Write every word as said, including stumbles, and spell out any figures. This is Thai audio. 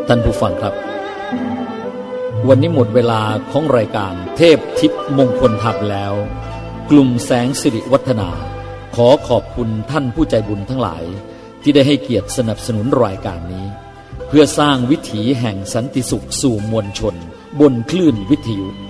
ท่านผู้ฟังครับวันนี้หมดเวลาของรายการเทพทิพย์มงคลธรรมแล้วกลุ่มแสงสิริวัฒนาขอขอบคุณท่านผู้ใจบุญทั้งหลายที่ได้ให้เกียรติสนับสนุนรายการนี้เพื่อสร้างวิถีแห่งสันติสุขสู่มวลชนบนคลื่นวิทยุ